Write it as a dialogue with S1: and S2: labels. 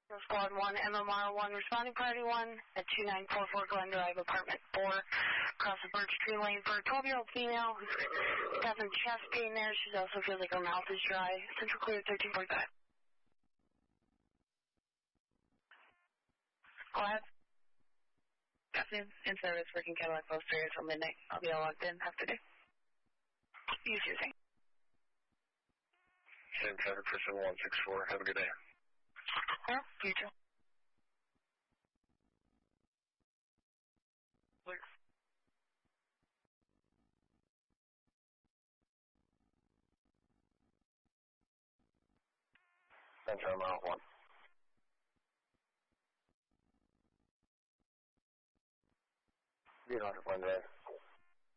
S1: Squad 1, MMR 1, responding party 1 at 2944 Glen Drive, apartment 4, across the Birch Tree Lane for a 12-year-old female who's got some chest pain there. She also feels like her mouth is dry. Central clear 1345. Glad. Afternoon. In service, working Cadillac Post area till midnight. I'll be all logged in after day. Use your thing.
S2: Same traffic for 7164. Have a good day.
S1: Yeah, you too.
S2: Clear. Center mile 1. Be on Glen Drive.